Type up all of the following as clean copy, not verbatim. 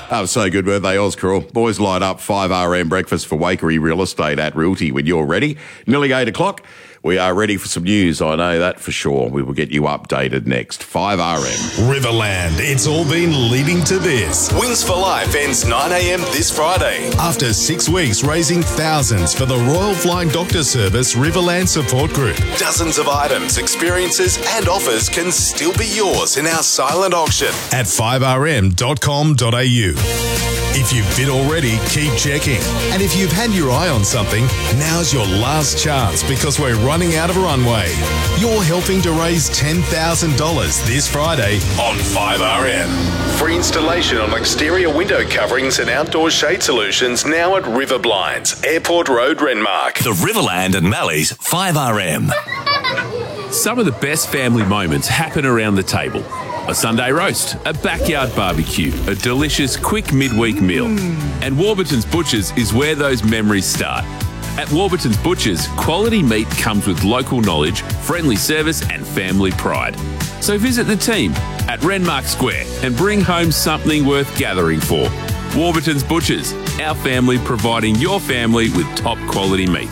Oh, so good, weren't they, Oscarl? Boys light up 5RM breakfast for Wakery Real Estate at Realty when you're ready. Nearly 8 o'clock. We are ready for some news, I know that for sure. We will get you updated next. 5RM. Riverland, it's all been leading to this. Wings for Life ends 9am this Friday. After 6 weeks raising thousands for the Royal Flying Doctor Service Riverland Support Group. Dozens of items, experiences and offers can still be yours in our silent auction at 5rm.com.au. If you've bid already, keep checking. And if you've had your eye on something, now's your last chance because we're running out of runway. You're helping to raise $10,000 this Friday on 5RM. Free installation on exterior window coverings and outdoor shade solutions now at River Blinds, Airport Road, Renmark. The Riverland and Mallee's 5RM. Some of the best family moments happen around the table. A Sunday roast, a backyard barbecue, a delicious quick midweek meal. And Warburton's Butchers is where those memories start. At Warburton's Butchers, quality meat comes with local knowledge, friendly service and family pride. So visit the team at Renmark Square and bring home something worth gathering for. Warburton's Butchers, our family providing your family with top quality meat.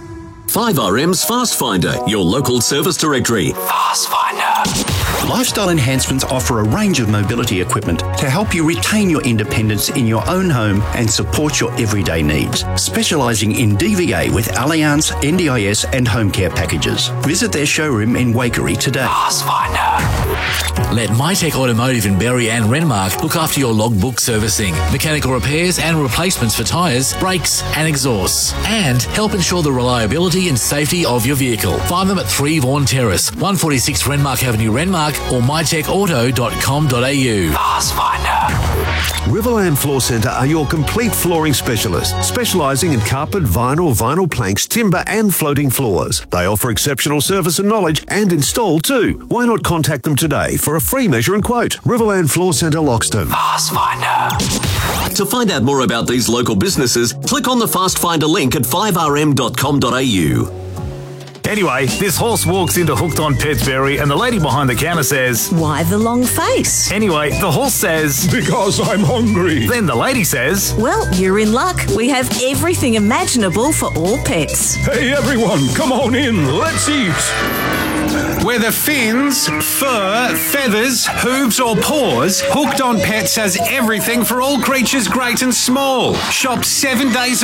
5RM's Fast Finder, your local service directory. Fast Finder. Lifestyle Enhancements offer a range of mobility equipment to help you retain your independence in your own home and support your everyday needs. Specialising in DVA with Allianz, NDIS and home care packages. Visit their showroom in Wakery today. Fast Finder. Let MyTech Automotive in Berry and Renmark look after your logbook servicing, mechanical repairs and replacements for tyres, brakes and exhausts, and help ensure the reliability and safety of your vehicle. Find them at 3 Vaughan Terrace, 146 Renmark Avenue, Renmark, or mytechauto.com.au. Fast Finder. Riverland Floor Centre are your complete flooring specialists, specialising in carpet, vinyl planks, timber and floating floors. They offer exceptional service and knowledge and install too. Why not contact them today for a free measure and quote? Riverland Floor Centre, Loxton. Fast Finder. To find out more about these local businesses, click on the Fast Finder link at 5rm.com.au. Anyway, this horse walks into Hooked on Pets Berry and the lady behind the counter says, "Why the long face?" Anyway, the horse says, "Because I'm hungry." Then the lady says, "Well, you're in luck. We have everything imaginable for all pets." Hey everyone, come on in, let's eat. Whether fins, fur, feathers, hooves or paws, Hooked on Pets has everything for all creatures great and small. Shop 7 days